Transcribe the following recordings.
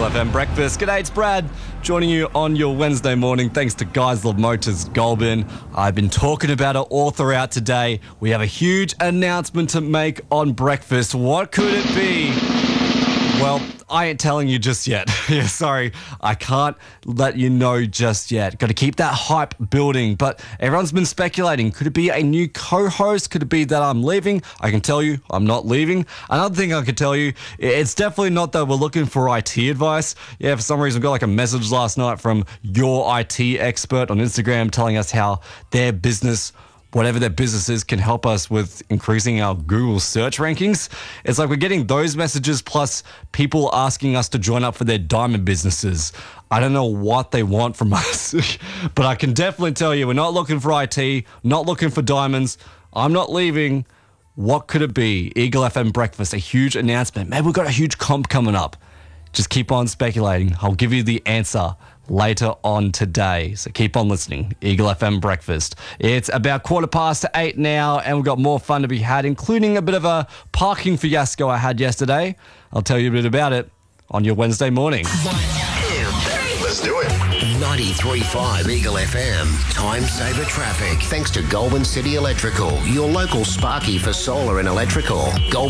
FM Breakfast. G'day, it's Brad, joining you on your Wednesday morning. Thanks to Guys Love Motors Goulburn. I've been talking about it all throughout today. We have a huge announcement to make on breakfast. What could it be? Well, I ain't telling you just yet. Yeah, sorry, I can't let you know just yet. Got to keep that hype building, but everyone's been speculating. Could it be a new co-host? Could it be that I'm leaving? I can tell you, I'm not leaving. Another thing I can tell you, it's definitely not that we're looking for IT advice. Yeah, for some reason, we got like a message last night from your IT expert on Instagram telling us how their business, whatever their business is, can help us with increasing our Google search rankings. It's like we're getting those messages plus people asking us to join up for their diamond businesses. I don't know what they want from us, but I can definitely tell you we're not looking for IT, not looking for diamonds. I'm not leaving. What could it be? Eagle FM Breakfast, a huge announcement. Maybe we've got a huge comp coming up. Just keep on speculating. I'll give you the answer later on today. So keep on listening. Eagle FM Breakfast. It's about 8:15 now, and we've got more fun to be had, including a bit of a parking fiasco I had yesterday. I'll tell you a bit about it on your Wednesday morning. Let's do it. 93.5 Eagle FM. Time saver traffic. Thanks to Goulburn City Electrical, your local Sparky for solar and electrical.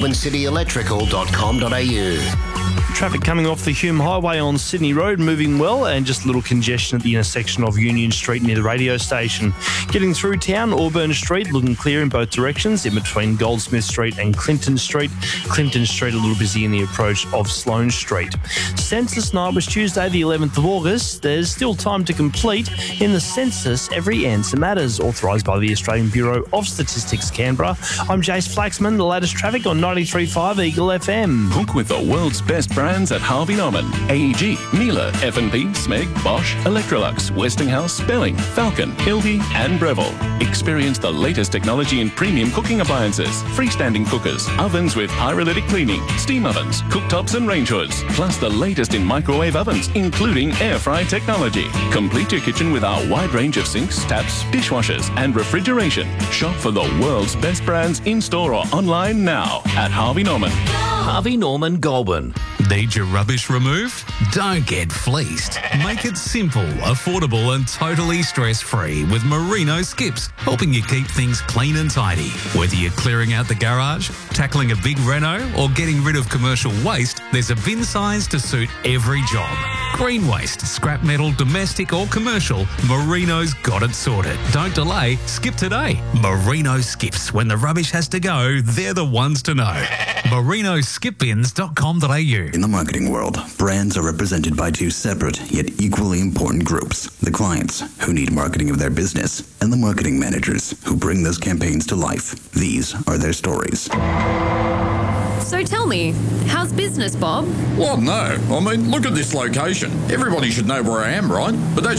GoulburnCityElectrical.com.au. Traffic coming off the Hume Highway on Sydney Road, moving well, and just a little congestion at the intersection of Union Street near the radio station. Getting through town, Auburn Street looking clear in both directions, in between Goldsmith Street and Clinton Street. Clinton Street a little busy in the approach of Sloane Street. Census night was Tuesday the 11th of August. There's still time to complete. In the census, every answer matters. Authorised by the Australian Bureau of Statistics, Canberra. I'm Jace Flaxman. The latest traffic on 93.5 Eagle FM. Cook with the world's best brands at Harvey Norman. AEG, Miele, F&P, Smeg, Bosch, Electrolux, Westinghouse, Belling, Falcon, Hildy and Breville. Experience the latest technology in premium cooking appliances, freestanding cookers, ovens with pyrolytic cleaning, steam ovens, cooktops and range hoods, plus the latest in microwave ovens, including air fry technology. Complete your kitchen with our wide range of sinks, taps, dishwashers and refrigeration. Shop for the world's best brands in-store or online now at Harvey Norman. Harvey Norman Goulburn. Need your rubbish removed? Don't get fleeced. Make it simple, affordable and totally stress-free with Merino Skips, helping you keep things clean and tidy. Whether you're clearing out the garage, tackling a big reno or getting rid of commercial waste, there's a bin size to suit every job. Green waste, scrap metal, domestic or commercial, Merino's got it sorted. Don't delay, skip today. Merino Skips. When the rubbish has to go, they're the ones to know. MerinoSkipBins.com.au. In the marketing world, brands are represented by two separate yet equally important groups. The clients, who need marketing of their business, and the marketing managers, who bring those campaigns to life. These are their stories. So tell me, how's business, Bob? Well, no. I mean, look at this location. Everybody should know where I am, right? But that's